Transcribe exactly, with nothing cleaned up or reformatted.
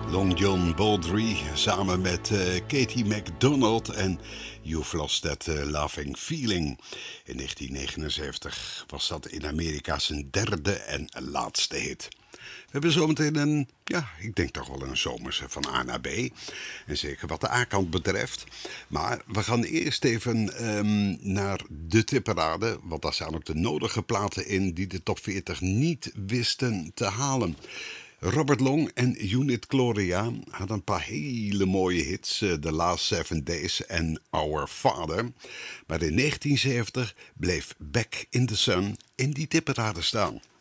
Long John Baldry samen met uh, Katie MacDonald en You've Lost That uh, Loving Feeling. In negentien negenenzeventig was dat in Amerika zijn derde en laatste hit. We hebben zometeen een, ja, ik denk toch wel een zomerse van A naar B. En zeker wat de A-kant betreft. Maar we gaan eerst even um, naar de tipparade. Want daar staan ook de nodige platen in die de top veertig niet wisten te halen. Robert Long en Unit Gloria hadden een paar hele mooie hits. The Last Seven Days en Our Father. Maar in negentien zeventig bleef Back in the Sun in die tipparade staan.